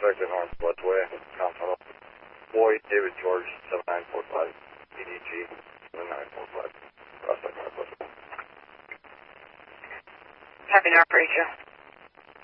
contact at North Bloodway, Continental. Boyd, David George, 7945, EDG, 7945, Prospect Northwest. Copy, North Rachel.